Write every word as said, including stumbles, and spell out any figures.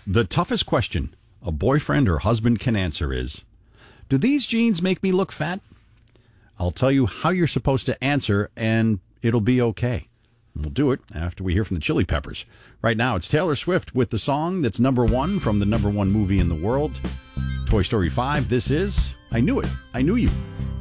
The toughest question a boyfriend or husband can answer is, do these jeans make me look fat? I'll tell you how you're supposed to answer, and it'll be okay. We'll do it after we hear from the Chili Peppers. Right now, it's Taylor Swift with the song that's number one from the number one movie in the world, Toy Story five. This is I Knew It, I Knew You.